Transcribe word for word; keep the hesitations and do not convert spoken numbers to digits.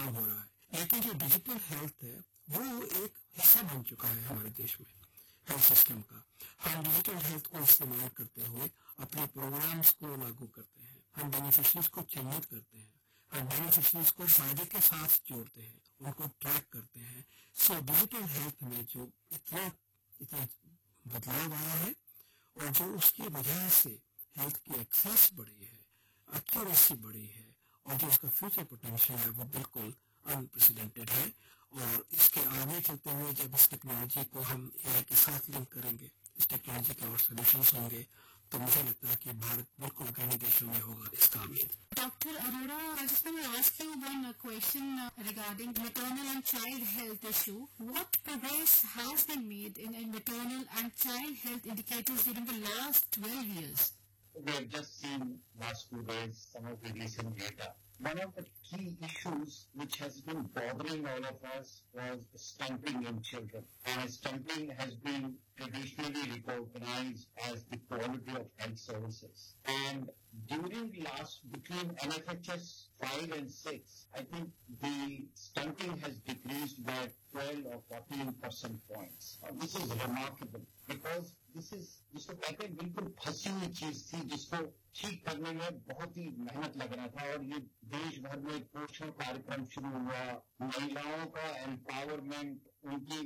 काम हो रहा है, लेकिन जो डिजिटल हेल्थ है वो एक हिस्सा बन चुका है हमारे देश में हेल्थ सिस्टम का। हम डिजिटल हेल्थ को इस्तेमाल करते हुए अपने प्रोग्राम्स को लागू करते हैं, हम बेनिफिशरीज को चिन्हित करते हैं, हम बेनिफिशरीज को फायदे के साथ जोड़ते हैं, उनको ट्रैक करते हैं। सो डिजिटल हेल्थ में जो इतना इतना बदलाव आया है और जो उसकी वजह से हेल्थ की एक्सेस बढ़ी है, एक्यूरेसी बढ़ी है और जो उसका फ्यूचर पोटेंशियल है वो बिल्कुल अनप्रेसिडेंटेड है। और इसके आगे चलते हुए जब इस टेक्नोलॉजी को हम एआई के साथ लिंक करेंगे, इस टेक्नोलॉजी के और सोल्यूशंस होंगे, तो मुझे लगता है कि भारत बिल्कुल अग्रणी देशों में होगा इस काम में। Doctor Arora, I just want to ask you one uh, question uh, regarding maternal and child health issue. What progress has been made in, in maternal and child health indicators during the last twelve years? We have just seen last few days some of the recent data. One of the key issues which has been bothering all of us was stunting in children. And stunting has been traditionally recognized as the quality of health services. And during the last, between N F H S five and six, I think the stunting has decreased by twelve or fourteen percent points. Uh, this is remarkable because this is, जिसको कहते हैं बिल्कुल फंसी हुई चीज थी, जिसको ठीक करने में बहुत ही मेहनत लग रहा था। और ये देश भर में पोषण कार्यक्रम शुरू हुआ, महिलाओं का एम्पावरमेंट, उनकी